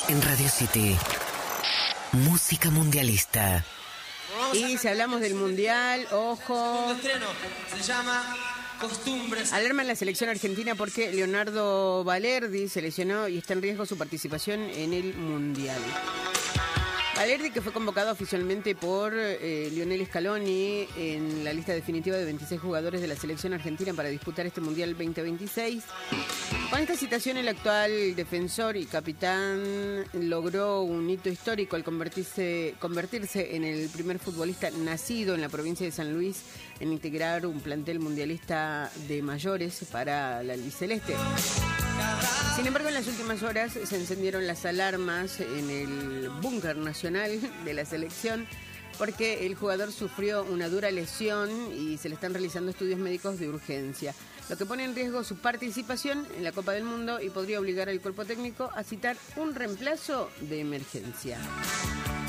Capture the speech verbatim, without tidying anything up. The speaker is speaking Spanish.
En Radio City, música mundialista. Y si hablamos del mundial, ojo. Estreno se llama Costumbres. Alarma en la selección argentina porque Leonardo Balerdi se lesionó y está en riesgo su participación en el mundial. Balerdi, que fue convocado oficialmente por eh, Lionel Scaloni en la lista definitiva de veintiséis jugadores de la selección argentina para disputar este Mundial veinte veintiséis. Con esta citación, el actual defensor y capitán logró un hito histórico al convertirse, convertirse en el primer futbolista nacido en la provincia de San Luis en integrar un plantel mundialista de mayores para la albiceleste. Sin embargo, en las últimas horas se encendieron las alarmas en el búnker nacional de la selección porque el jugador sufrió una dura lesión y se le están realizando estudios médicos de urgencia, lo que pone en riesgo su participación en la Copa del Mundo y podría obligar al cuerpo técnico a citar un reemplazo de emergencia.